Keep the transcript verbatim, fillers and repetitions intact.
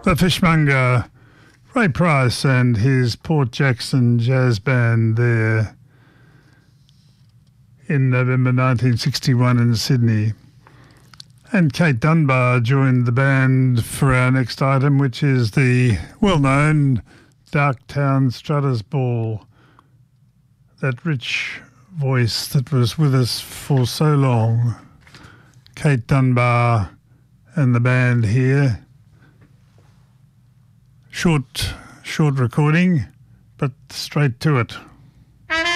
The Fishmonger, Ray Price and his Port Jackson Jazz Band there in November nineteen sixty-one in Sydney. And Kate Dunbar joined the band for our next item, which is the well-known Darktown Strutters Ball. That rich voice that was with us for so long. Kate Dunbar and the band here. Short, short recording, but straight to it.